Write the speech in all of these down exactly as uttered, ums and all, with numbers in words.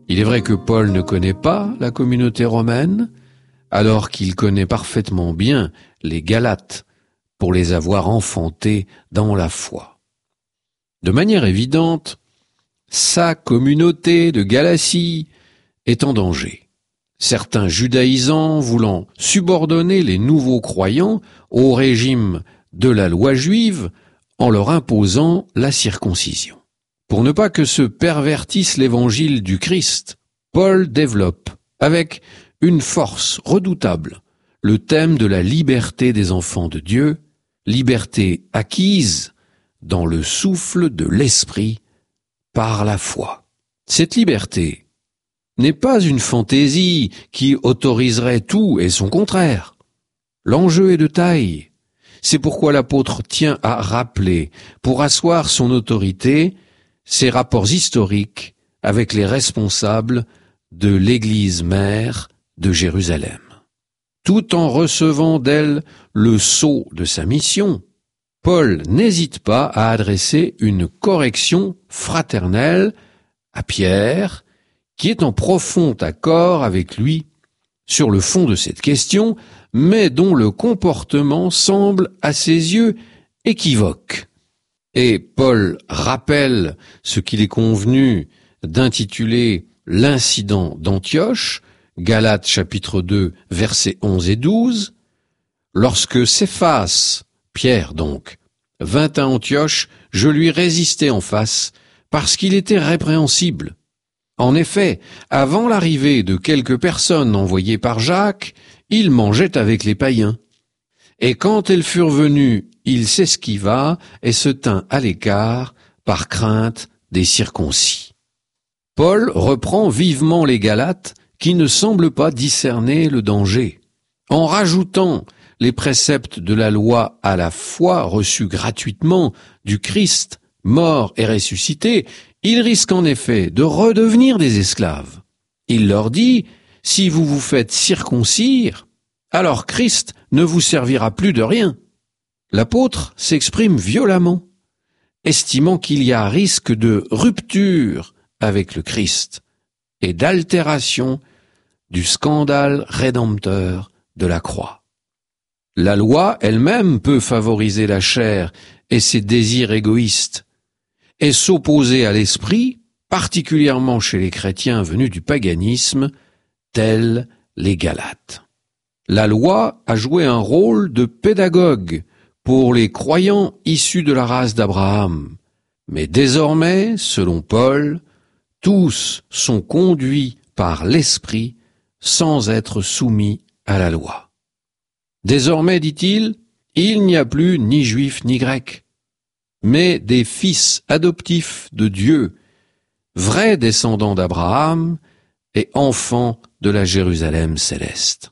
Il est vrai que Paul ne connaît pas la communauté romaine, alors qu'il connaît parfaitement bien les Galates pour les avoir enfantés dans la foi. De manière évidente, sa communauté de Galatie est en danger. Certains judaïsants voulant subordonner les nouveaux croyants au régime de la loi juive en leur imposant la circoncision. Pour ne pas que se pervertisse l'évangile du Christ, Paul développe, avec une force redoutable, le thème de la liberté des enfants de Dieu, liberté acquise dans le souffle de l'Esprit par la foi. Cette liberté n'est pas une fantaisie qui autoriserait tout et son contraire. L'enjeu est de taille. C'est pourquoi l'apôtre tient à rappeler, pour asseoir son autorité, ses rapports historiques avec les responsables de l'Église mère de Jérusalem. Tout en recevant d'elle le sceau de sa mission, Paul n'hésite pas à adresser une correction fraternelle à Pierre, qui est en profond accord avec lui sur le fond de cette question, mais dont le comportement semble à ses yeux équivoque. Et Paul rappelle ce qu'il est convenu d'intituler l'incident d'Antioche, Galates chapitre deux, versets onze et douze, lorsque Céphas, Pierre donc, vint à Antioche, je lui résistai en face, parce qu'il était répréhensible. En effet, avant l'arrivée de quelques personnes envoyées par Jacques, il mangeait avec les païens. Et quand elles furent venues, il s'esquiva et se tint à l'écart par crainte des circoncis. Paul reprend vivement les Galates qui ne semblent pas discerner le danger. En rajoutant les préceptes de la loi à la foi reçue gratuitement du Christ, mort et ressuscité, il risque en effet de redevenir des esclaves. Il leur dit, si vous vous faites circoncire, alors Christ ne vous servira plus de rien. L'apôtre s'exprime violemment, estimant qu'il y a risque de rupture avec le Christ et d'altération du scandale rédempteur de la croix. La loi elle-même peut favoriser la chair et ses désirs égoïstes, et s'opposer à l'esprit, particulièrement chez les chrétiens venus du paganisme, tels les Galates. La loi a joué un rôle de pédagogue pour les croyants issus de la race d'Abraham, mais désormais, selon Paul, tous sont conduits par l'esprit sans être soumis à la loi. Désormais, dit-il, il n'y a plus ni juif ni grec, mais des fils adoptifs de Dieu, vrais descendants d'Abraham et enfants de la Jérusalem céleste.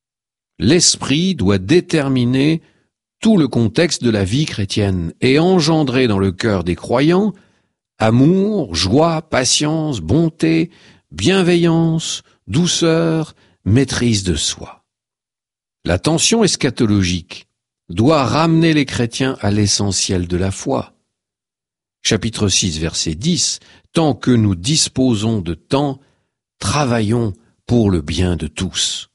L'esprit doit déterminer tout le contexte de la vie chrétienne et engendrer dans le cœur des croyants amour, joie, patience, bonté, bienveillance, douceur, maîtrise de soi. La tension eschatologique doit ramener les chrétiens à l'essentiel de la foi. Chapitre six, verset dix, tant que nous disposons de temps, travaillons pour le bien de tous.